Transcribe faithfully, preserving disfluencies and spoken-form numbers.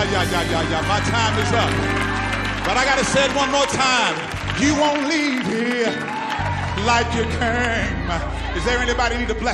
yeah, yeah, yeah, yeah. My time is up. But I got to say it one more time. You won't leave here like you came. Is there anybody need a blessing?